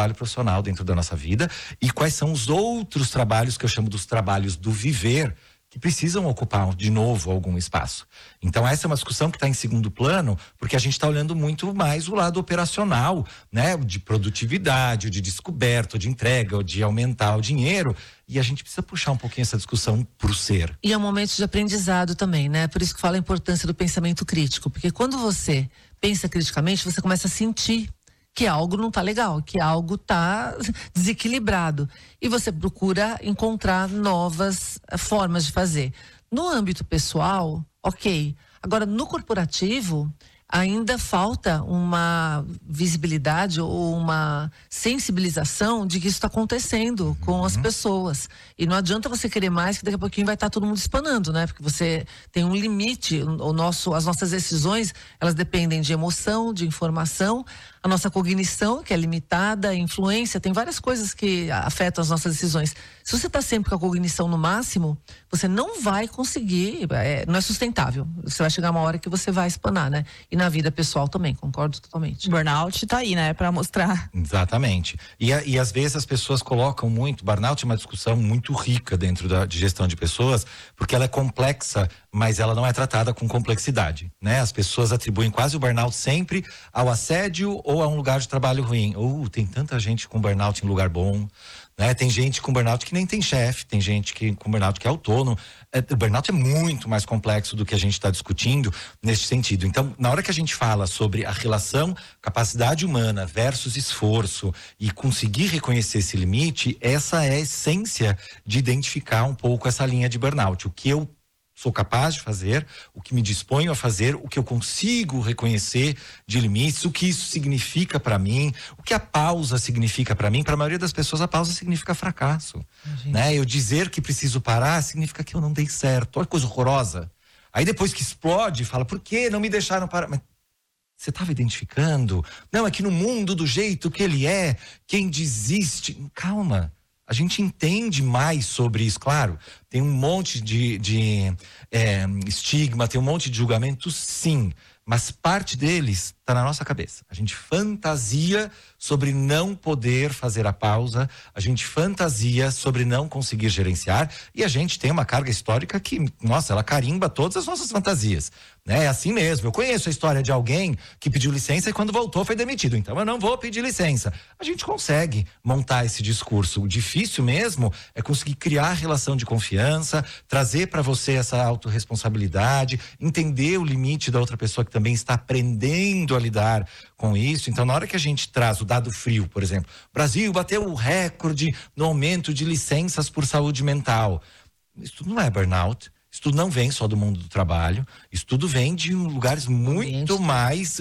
trabalho profissional dentro da nossa vida e quais são os outros trabalhos que eu chamo dos trabalhos do viver, que precisam ocupar de novo algum espaço. Então essa é uma discussão que está em segundo plano, porque a gente está olhando muito mais o lado operacional, né? De produtividade, de descoberta, de entrega, de aumentar o dinheiro. E a gente precisa puxar um pouquinho essa discussão pro ser. E é um momento de aprendizado também, né? Por isso que fala a importância do pensamento crítico. Porque quando você pensa criticamente, você começa a sentir que algo não tá legal, que algo tá desequilibrado. E você procura encontrar novas formas de fazer. No âmbito pessoal, ok. Agora, no corporativo, ainda falta uma visibilidade ou uma sensibilização de que isso está acontecendo com as pessoas. E não adianta você querer mais, que daqui a pouquinho vai estar todo mundo espanando, né? Porque você tem um limite. As nossas decisões, elas dependem de emoção, de informação. A nossa cognição, que é limitada, a influência, tem várias coisas que afetam as nossas decisões. Se você está sempre com a cognição no máximo, você não vai conseguir, não é sustentável. Você vai chegar uma hora que você vai espanar, né? E na vida pessoal também, concordo totalmente. Burnout tá aí, né? Pra mostrar. Exatamente. E às vezes as pessoas colocam muito, burnout é uma discussão muito rica dentro de gestão de pessoas, porque ela é complexa, mas ela não é tratada com complexidade, né? As pessoas atribuem quase o burnout sempre ao assédio ou a um lugar de trabalho ruim. Tem tanta gente com burnout em lugar bom, né? Tem gente com burnout que nem tem chefe, tem gente com burnout que é autônomo. O burnout é muito mais complexo do que a gente está discutindo nesse sentido. Então, na hora que a gente fala sobre a relação capacidade humana versus esforço e conseguir reconhecer esse limite, essa é a essência de identificar um pouco essa linha de burnout. O que eu sou capaz de fazer, o que me disponho a fazer, o que eu consigo reconhecer de limites, o que isso significa para mim, o que a pausa significa para mim. Para a maioria das pessoas, a pausa significa fracasso, né? Eu dizer que preciso parar significa que eu não dei certo. Olha que coisa horrorosa. Aí depois que explode, fala, por que não me deixaram parar? Mas você estava identificando? Não, é que no mundo do jeito que ele é, quem desiste... Calma. A gente entende mais sobre isso, claro. Tem um monte de estigma, tem um monte de julgamento, sim. Mas parte deles está na nossa cabeça. A gente fantasia sobre não poder fazer a pausa, a gente fantasia sobre não conseguir gerenciar, e a gente tem uma carga histórica que, nossa, ela carimba todas as nossas fantasias, né? É assim mesmo. Eu conheço a história de alguém que pediu licença e quando voltou foi demitido. Então eu não vou pedir licença. A gente consegue montar esse discurso. O difícil mesmo é conseguir criar relação de confiança, trazer para você essa autorresponsabilidade, entender o limite da outra pessoa que também está aprendendo a lidar com isso. Então, na hora que a gente traz o dado frio, por exemplo, o Brasil bateu o recorde no aumento de licenças por saúde mental. Isso tudo não é burnout. Isso tudo não vem só do mundo do trabalho. Isso tudo vem de lugares muito mais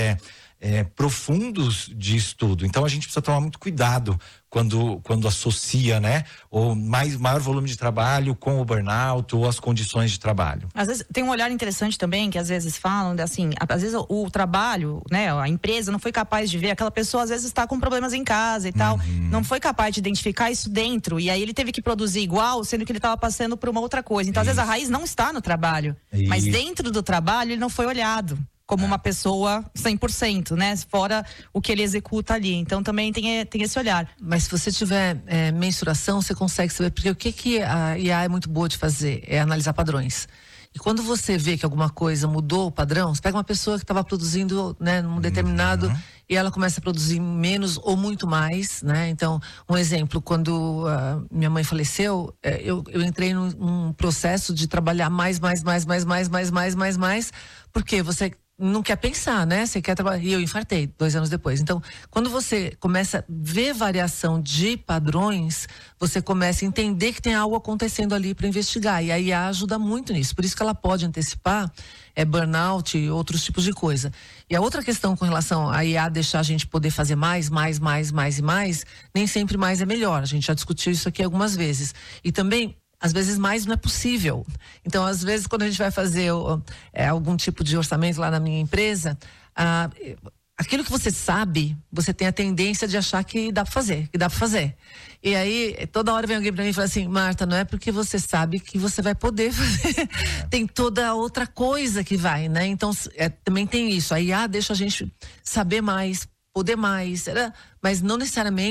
profundos de estudo. Então, a gente precisa tomar muito cuidado quando associa, né, o maior volume de trabalho com o burnout ou as condições de trabalho. Às vezes tem um olhar interessante também, que às vezes falam, assim, às vezes o trabalho, né, a empresa não foi capaz de ver, aquela pessoa às vezes está com problemas em casa e tal, não foi capaz de identificar isso dentro, e aí ele teve que produzir igual, sendo que ele estava passando por uma outra coisa. Então, às vezes a raiz não está no trabalho, mas dentro do trabalho ele não foi olhado como uma pessoa 100%, né? Fora o que ele executa ali. Então também tem esse olhar. Mas se você tiver mensuração, você consegue saber. Porque o que a IA é muito boa de fazer é analisar padrões. E quando você vê que alguma coisa mudou o padrão, você pega uma pessoa que estava produzindo, né, num determinado, e ela começa a produzir menos ou muito mais, né? Então, um exemplo, quando minha mãe faleceu, eu entrei num processo de trabalhar mais, porque você não quer pensar, né? Você quer trabalhar. E eu infartei 2 anos depois. Então, quando você começa a ver variação de padrões, você começa a entender que tem algo acontecendo ali para investigar. E a IA ajuda muito nisso. Por isso que ela pode antecipar burnout e outros tipos de coisa. E a outra questão com relação à IA deixar a gente poder fazer mais, nem sempre mais é melhor. A gente já discutiu isso aqui algumas vezes. E também, às vezes mais não é possível. Então, às vezes, quando a gente vai fazer algum tipo de orçamento lá na minha empresa, aquilo que você sabe, você tem a tendência de achar que dá para fazer, E aí, toda hora vem alguém para mim e fala assim, Marta, não é porque você sabe que você vai poder fazer. Tem toda outra coisa que vai, né? Então, também tem isso. A IA deixa a gente saber mais, poder mais, mas não necessariamente